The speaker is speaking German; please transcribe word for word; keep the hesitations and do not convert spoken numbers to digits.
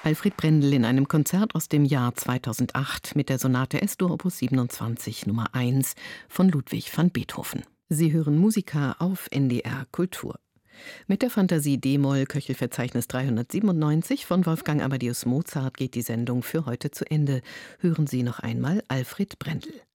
Alfred Brendel in einem Konzert aus dem Jahr zweitausendacht mit der Sonate Es-Dur Opus siebenundzwanzig Nummer eins von Ludwig van Beethoven. Sie hören Musica auf N D R Kultur. Mit der Fantasie d-Moll Köchelverzeichnis dreihundertsiebenundneunzig von Wolfgang Amadeus Mozart geht die Sendung für heute zu Ende. Hören Sie noch einmal Alfred Brendel.